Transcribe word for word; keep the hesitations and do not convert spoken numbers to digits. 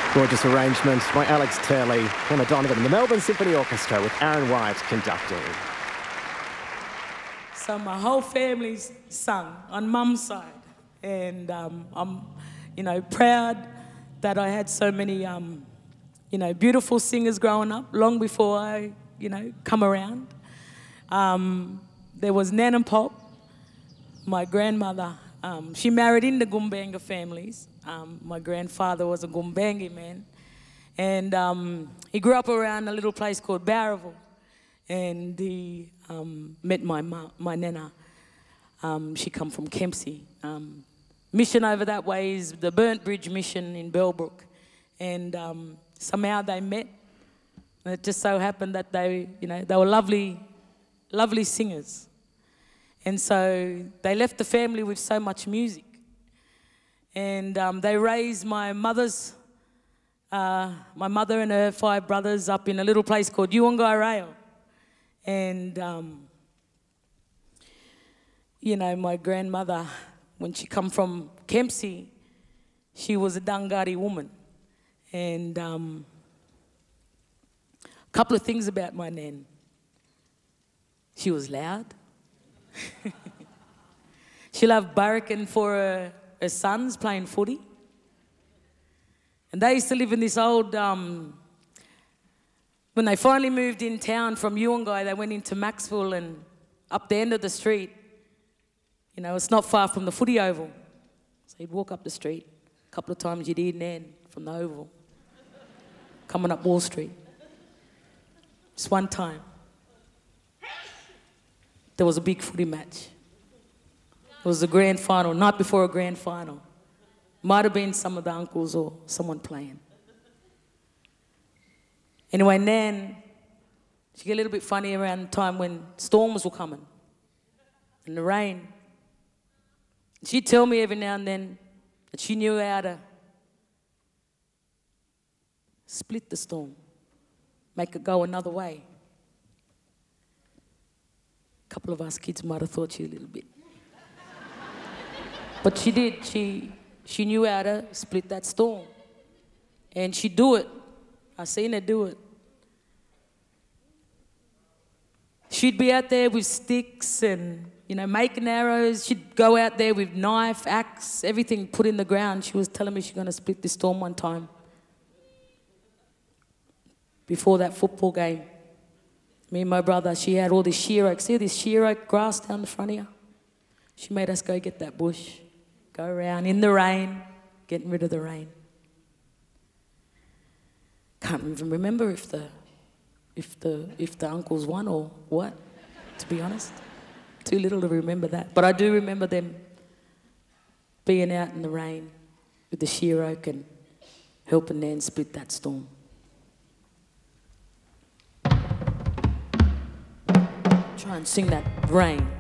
Gorgeous arrangement by Alex Turley, Emma Donovan and the Melbourne Symphony Orchestra with Aaron White conducting. So my whole family's sung on mum's side, and um, I'm, you know, proud that I had so many, um, you know, beautiful singers growing up long before I, you know, come around. Um, there was Nan and Pop, my grandmother. Um, she married into Gumbaynggirr families. Um, my grandfather was a Gumbaynggirr man. And um, he grew up around a little place called Barraville. And he um, met my ma my nana. Um, she come from Kempsey. Um, mission over that way is the Burnt Bridge Mission in Bellbrook. And um, somehow they met. And it just so happened that they, you know, they were lovely, lovely singers. And so they left the family with so much music. And um, they raised my mother's, uh, my mother and her five brothers up in a little place called Yuwongai. And, um, you know, my grandmother, when she come from Kempsey, she was a Dangari woman. And um, a couple of things about my nan. She was loud. She loved barracking for her, her sons playing footy. And they used to live in this old, um, when they finally moved in town from Yuwongai, they went into Maxwell and up the end of the street, you know, it's not far from the footy oval. So you'd walk up the street. A couple of times you'd hear Nan from the oval coming up Wall Street. Just one time. There was a big footy match. It was the grand final, night before a grand final. Might have been some of the uncles or someone playing. Anyway, Nan, she get a little bit funny around the time when storms were coming and the rain. She'd tell me every now and then that she knew how to split the storm, make it go another way. A couple of us kids might have thought she a little bit. But she did. She, she knew how to split that storm. And she'd do it. I seen her do it. She'd be out there with sticks and, you know, making arrows. She'd go out there with knife, axe, everything put in the ground. She was telling me she's going to split this storm one time. Before that football game. Me and my brother, she had all this sheer oak. See this sheer oak grass down the front here? She made us go get that bush, go around in the rain, getting rid of the rain. Can't even remember if the, if the, if the uncles won or what, to be honest. Too little to remember that. But I do remember them being out in the rain with the sheer oak and helping Nan split that storm. Try and sing that rain.